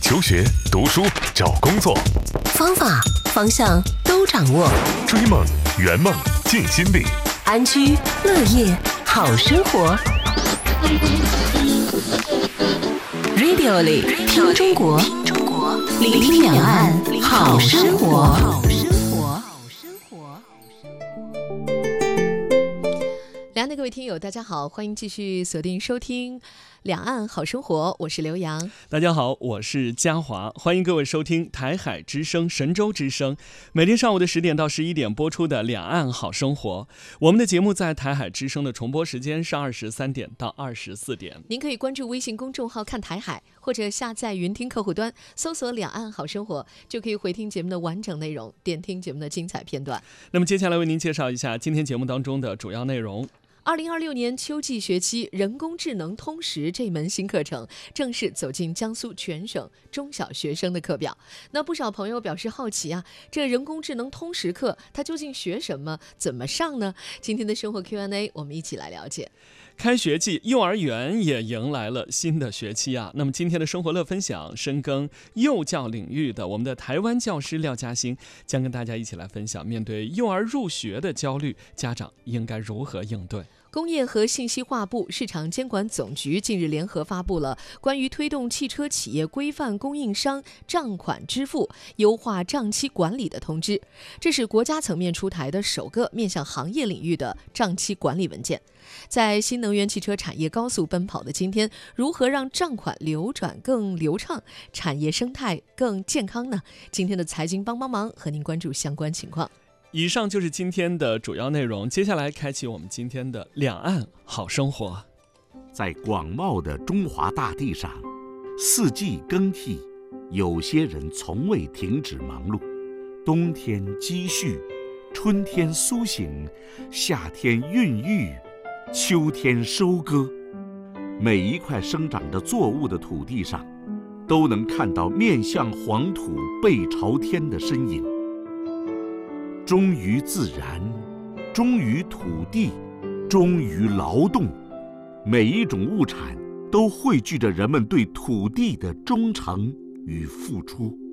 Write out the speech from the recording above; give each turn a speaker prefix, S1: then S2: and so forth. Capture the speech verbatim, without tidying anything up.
S1: 求学、读书、找工作，
S2: 方法、方向都掌握。
S1: 追梦、圆梦、尽心力，
S2: 安居乐业好生活。Radio 里听中国，聆听两岸好生活。
S3: 两岸的各位听友，大家好，欢迎继续锁定收听两岸好生活，我是刘洋。
S4: 大家好，我是嘉华，欢迎各位收听台海之声、神州之声，每天上午的十点到十一点播出的两岸好生活。我们的节目在台海之声的重播时间是二十三点到二十四点。
S3: 您可以关注微信公众号看台海，或者下载云听客户端，搜索两岸好生活，就可以回听节目的完整内容，点听节目的精彩片段。
S4: 那么接下来为您介绍一下今天节目当中的主要内容。
S3: 二零二六年秋季学期人工智能通识这门新课程正式走进江苏全省中小学生的课表。那不少朋友表示好奇啊，这人工智能通识课它究竟学什么，怎么上呢？今天的生活 Q and A 我们一起来了解。
S4: 开学季，幼儿园也迎来了新的学期啊。那么今天的生活乐分享，深耕幼教领域的我们的台湾教师廖嘉欣将跟大家一起来分享，面对幼儿入学的焦虑，家长应该如何应对。
S3: 工业和信息化部市场监管总局近日联合发布了关于推动汽车企业规范供应商账款支付、优化账期管理的通知，这是国家层面出台的首个面向行业领域的账期管理文件。在新能源汽车产业高速奔跑的今天，如何让账款流转更流畅，产业生态更健康呢？今天的财经帮帮忙和您关注相关情况。
S4: 以上就是今天的主要内容，接下来开启我们今天的两岸好生活。
S5: 在广袤的中华大地上，四季更替，有些人从未停止忙碌。冬天积蓄，春天苏醒，夏天孕育，秋天收割。每一块生长着作物的土地上，都能看到面向黄土背朝天的身影。忠于自然，忠于土地，忠于劳动，每一种物产都汇聚着人们对土地的忠诚与付出。